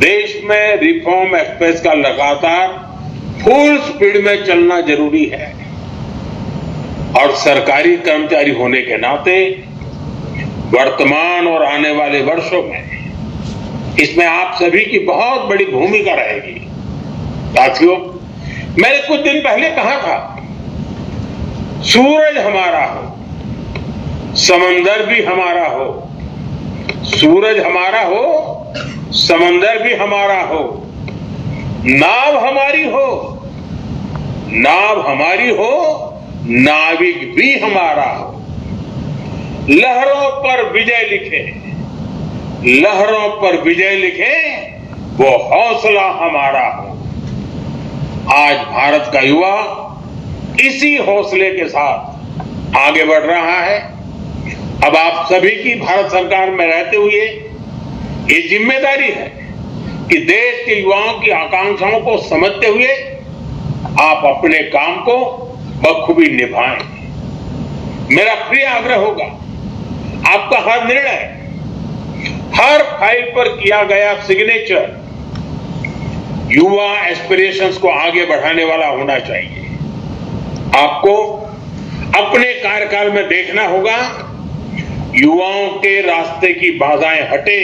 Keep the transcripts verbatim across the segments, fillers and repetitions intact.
देश में reform express का लगातार फुल स्पीड में चलना जरूरी है और सरकारी कर्मचारी होने के नाते वर्तमान और आने वाले वर्षों में इसमें आप सभी की बहुत बड़ी भूमिका रहेगी। साथियों, मैंने कुछ दिन पहले कहा था, सूरज हमारा हो, समंदर भी हमारा हो, सूरज हमारा हो, समंदर भी हमारा हो, नाव हमारी हो, नाव हमारी हो, नाविक भी हमारा हो। लहरों पर विजय लिखे, लहरों पर विजय लिखे, वो हौसला हमारा हो। आज भारत का युवा इसी हौसले के साथ आगे बढ़ रहा है। अब आप सभी की भारत सरकार में रहते हुए ये जिम्मेदारी है कि देश के युवाओं की आकांक्षाओं को समझते हुए आप अपने काम को बखूबी निभाएं। मेरा प्रिय आग्रह होगा, आपका हर निर्णय, हर फाइल पर किया गया सिग्नेचर युवा एस्पिरेशंस को आगे बढ़ाने वाला होना चाहिए। आपको अपने कार्यकाल में देखना होगा, युवाओं के रास्ते की बाधाएं हटे,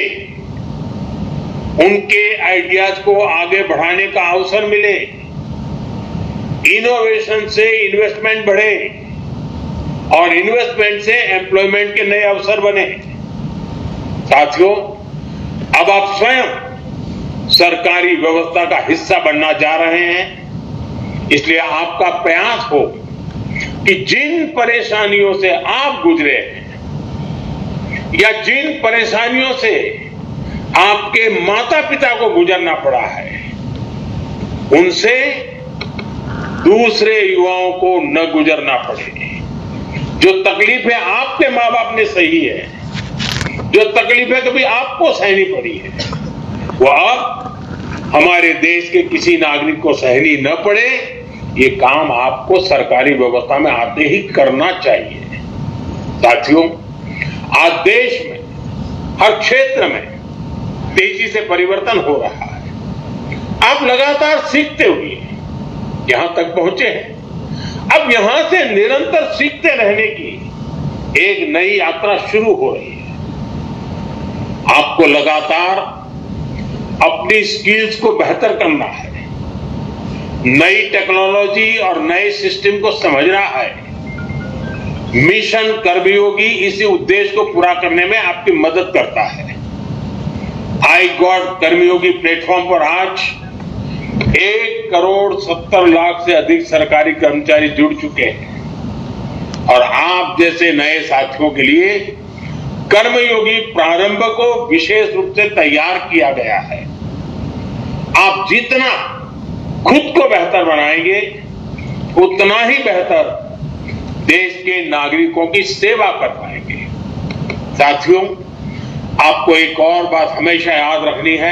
उनके आइडियाज को आगे बढ़ाने का अवसर मिले, इनोवेशन से इन्वेस्टमेंट बढ़े और इन्वेस्टमेंट से एम्प्लॉयमेंट के नए अवसर बने। साथियों, अब आप स्वयं सरकारी व्यवस्था का हिस्सा बनना जा रहे हैं, इसलिए आपका प्रयास हो कि जिन परेशानियों से आप गुजरे हैं या जिन परेशानियों से आपके माता पिता को गुजरना पड़ा है, उनसे दूसरे युवाओं को न गुजरना पड़े। जो तकलीफें आपके मां बाप ने सही है, जो तकलीफें कभी आपको सहनी पड़ी है, वो अब हमारे देश के किसी नागरिक को सहनी न पड़े। ये काम आपको सरकारी व्यवस्था में आते ही करना चाहिए। साथियों, आज देश में हर क्षेत्र में तेजी से परिवर्तन हो रहा है। आप लगातार सीखते हुए यहां तक पहुंचे हैं। अब यहां से निरंतर सीखते रहने की एक नई यात्रा शुरू हो रही है। आपको लगातार अपनी स्किल्स को बेहतर करना है, नई टेक्नोलॉजी और नए सिस्टम को समझना है। मिशन कर्मयोगी इसी उद्देश्य को पूरा करने में आपकी मदद करता है। आई गॉट कर्मयोगी प्लेटफॉर्म पर आज एक करोड़ सत्तर लाख से अधिक सरकारी कर्मचारी जुड़ चुके हैं और आप जैसे नए साथियों के लिए कर्मयोगी प्रारंभ को विशेष रूप से तैयार किया गया है। आप जितना खुद को बेहतर बनाएंगे, उतना ही बेहतर देश के नागरिकों की सेवा कर पाएंगे। साथियों, आपको एक और बात हमेशा याद रखनी है,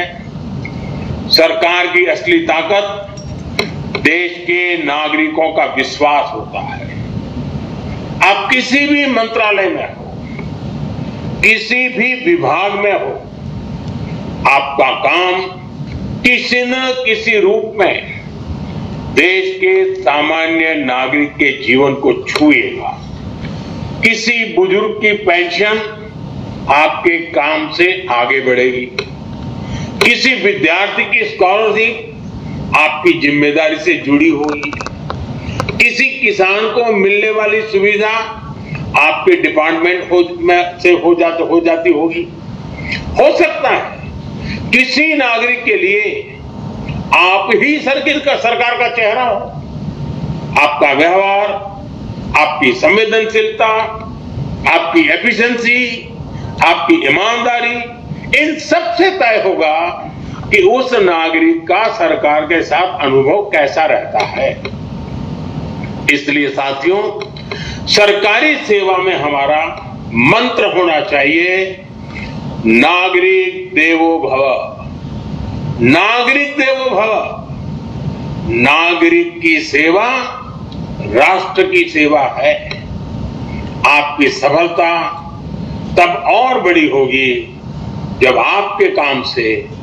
सरकार की असली ताकत देश के नागरिकों का विश्वास होता है। आप किसी भी मंत्रालय में हो, किसी भी विभाग में हो, आपका काम किसी न किसी रूप में देश के सामान्य नागरिक के जीवन को छुएगा। किसी बुजुर्ग की पेंशन आपके काम से आगे बढ़ेगी, किसी विद्यार्थी की स्कॉलरशिप आपकी जिम्मेदारी से जुड़ी होगी, किसी किसान को मिलने वाली सुविधा आपके डिपार्टमेंट हो, में से हो जाती हो जाती होगी। हो सकता है किसी नागरिक के लिए आप ही सरकार का सरकार का चेहरा हो। आपका व्यवहार, आपकी संवेदनशीलता, आपकी एफिशिएंसी, आपकी ईमानदारी, इन सब से तय होगा कि उस नागरिक का सरकार के साथ अनुभव कैसा रहता है। इसलिए साथियों, सरकारी सेवा में हमारा मंत्र होना चाहिए, नागरिक देवो भव। नागरिक देवो भव। नागरिक की सेवा राष्ट्र की सेवा है। आपकी सफलता तब और बड़ी होगी जब आपके काम से